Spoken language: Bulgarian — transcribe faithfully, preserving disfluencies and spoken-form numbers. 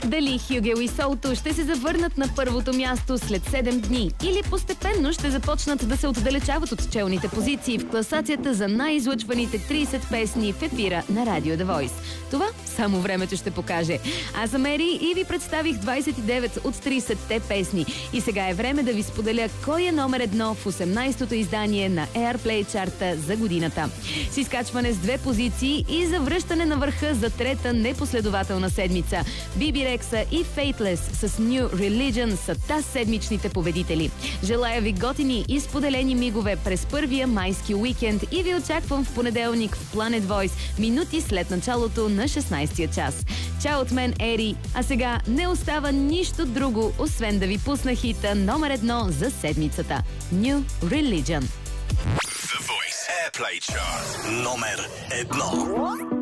Дали Хюгел и Солто ще се завърнат на първото място след седем дни или постепенно ще започнат да се отдалечават от челните позиции в класацията за най-излъчваните трийсет песни в ефира на Радио The Voice? Това само времето ще покаже. Аз съм Ери и ви представих двайсет и девет от трийсетте песни. И сега е време да ви споделя кой е номер едно в осемнайсетото издание на Airplay чарта за годината. С изкачване с две позиции и завръщане на върха за трета непоследователна седмица. Биби Рекса и Faithless с New Religion са та седмичните победители. Желая ви готини и споделени мигове през първия майски уикенд и ви очаквам в понеделник в Planet Voice, минути след началото на шестнайсетия час. Чао от мен, Ери, а сега не остава нищо друго, освен да ви пусна хита номер едно за седмицата. New Religion. The Voice Airplay Chart номер едно.